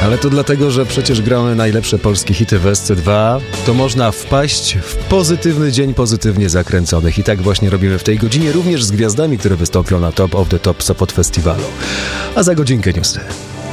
Ale to dlatego, że przecież gramy najlepsze polskie hity w SC2, to można wpaść w pozytywny dzień pozytywnie zakręconych. I tak właśnie robimy w tej godzinie, również z gwiazdami, które wystąpią na Top of the Top Sopot Festiwalu. A za godzinkę newsy.